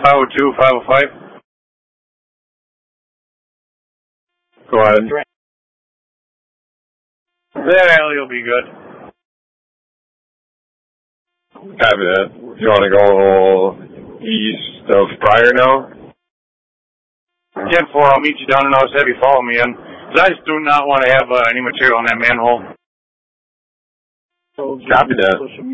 502, 505. Go ahead. That alley will be good. Copy that. You want to go east of Pryor now? 10-4, I'll meet you down in House Heavy. Follow me in. I just do not want to have any material on that manhole. Copy that.